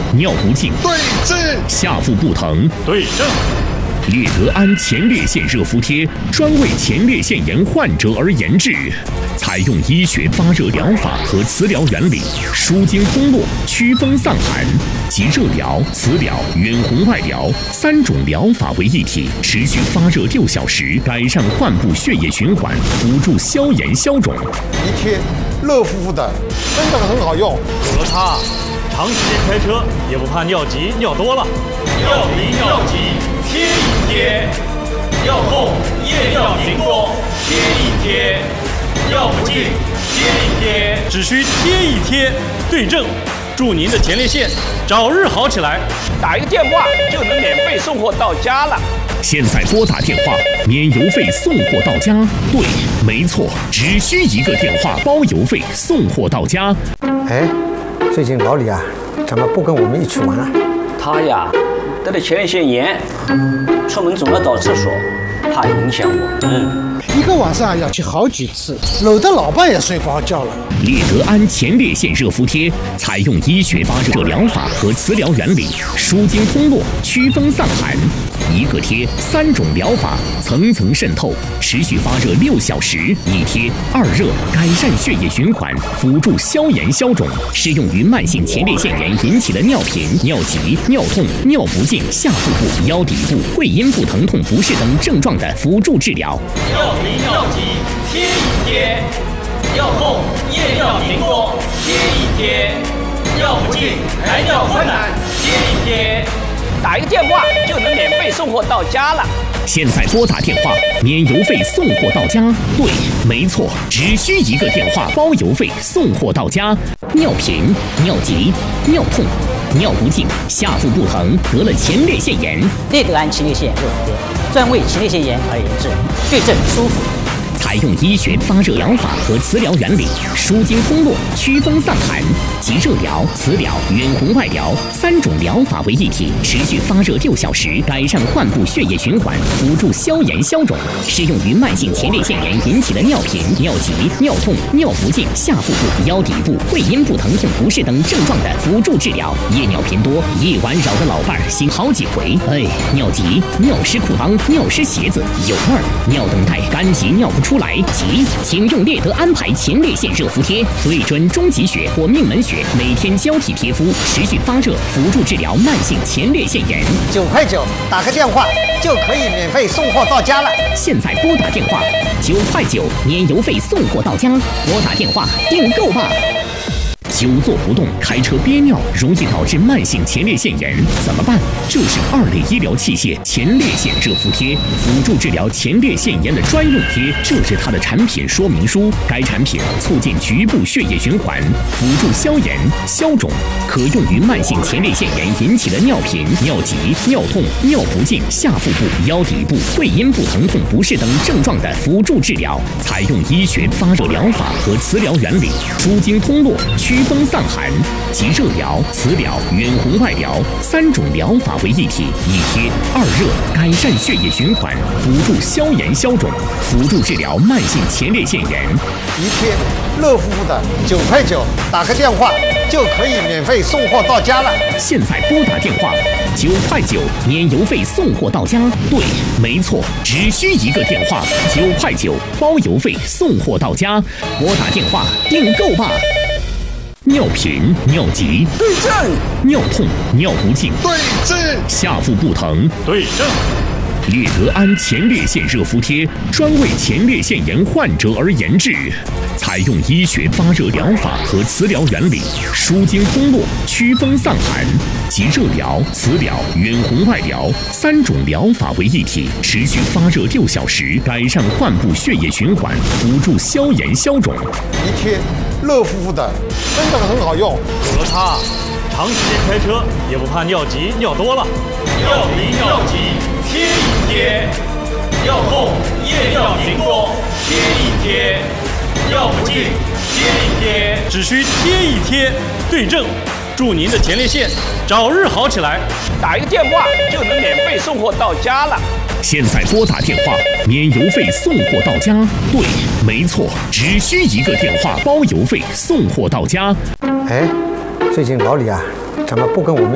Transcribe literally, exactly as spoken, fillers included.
尿不尽， 对症； 下腹不疼， 对症。 列德安前列腺热敷贴专为前列腺炎患者而研制，采用医学发热疗法和磁疗原理，舒筋通络、祛风散寒，集热疗、磁疗、远红外疗三种疗法为一体，持续发热六小时，改善患部血液循环，辅助消炎消肿。 一贴热乎乎的，真的很好用。 有了它，长时间开车也不怕尿急尿多了。 尿急尿急贴一贴，尿痛夜尿频多贴一贴，尿不尽贴一贴， 只需贴一贴，对症，祝您的前列腺早日好起来。 打一个电话就能免费送货到家了。 现在拨打电话，免邮费送货到家。对，没错，只需一个电话，包邮费送货到家。 哎，最近老李啊，怎么不跟我们一起玩啊？ 他呀，得了前列腺炎，出门总要找厕所，怕影响我。嗯， 一个晚上要去好几次，搂得老伴也睡不好觉了。 列德安前列腺热敷贴采用医学发热疗法和磁疗原理，舒筋通络、祛风散寒。一个贴三种疗法层层渗透，持续发热六小时。一贴二热，改善血液循环，辅助消炎消肿，适用于慢性前列腺炎引起的尿频、尿急、尿痛、尿不尽、下腹部、腰底部、会阴部疼痛不适等症状的辅助治疗。 尿频尿急贴一贴，尿痛夜尿频多贴一贴，尿不尽排尿困难贴一贴。 打一个电话就能免费送货到家了。 现在拨打电话，免邮费送货到家。对，没错，只需一个电话，包邮费送货到家。尿频、尿急、尿痛、尿不尽、下腹不疼，得了前列腺炎， 列德安前列腺热敷贴专为前列腺炎而研制，对症舒服。 采用医学发热疗法和磁疗原理，舒筋通络、祛风散寒，集热疗、磁疗、远红外疗三种疗法为一体，持续发热六小时，改善患部血液循环，辅助消炎消肿，适用于慢性前列腺炎引起的尿频、尿急、尿痛、尿不尽、下腹部、腰底部、会阴部疼痛不适等症状的辅助治疗。夜尿频多，夜晚扰得老伴儿醒好几回，哎，尿急、尿湿裤裆、尿湿鞋子、有味儿、尿等待、干急尿不出来急，请用列德安排前列腺热敷贴，对准中极穴或命门穴，每天交替贴敷，持续发热，辅助治疗慢性前列腺炎。 九块九，打个电话就可以免费送货到家了。 现在拨打电话，九块九，免邮费送货到家。拨打电话订购吧。久坐不动，开车憋尿，容易导致慢性前列腺炎，怎么办？就是二类医疗器械前列腺热敷贴，辅助治疗前列腺炎的专用贴，这是它的产品说明书。该产品促进局部血液循环，辅助消炎消肿，可用于慢性前列腺炎引起的尿频、尿急、尿痛、尿不尽、下腹部、腰底部、会阴部疼痛不适等症状的辅助治疗。采用医学发热疗法和磁疗原理，舒筋通络、祛风散寒，集热疗、磁疗、远红外疗三种疗法为一体，一贴二热，改善血液循环，辅助消炎消肿，辅助治疗慢性前列腺炎。 一贴热乎乎的，九块九，打个电话就可以免费送货到家了。 现在拨打电话，九块九，免邮费送货到家。对，没错，只需一个电话，九块九，包邮费送货到家。拨打电话订购吧。尿频、尿急， 对症； 尿痛、尿不尽， 对症； 下腹不疼， 对症。 列德安前列腺热敷贴专为前列腺炎患者而研制，采用医学发热疗法和磁疗原理，舒筋通络、祛风散寒，集热疗、磁疗、远红外疗三种疗法为一体，持续发热六小时，改善患部血液循环，辅助消炎消肿。 一贴热乎乎的，真的很好用。 有了它，长时间开车也不怕尿急尿多了。 尿急尿急贴一贴，尿痛夜尿频多贴一贴，尿不尽贴一贴， 只需贴一贴，对症，祝您的前列腺早日好起来。 打一个电话就能免费送货到家了。 现在拨打电话，免邮费送货到家。对，没错，只需一个电话，包邮费送货到家。 哎，最近老李啊，怎么不跟我们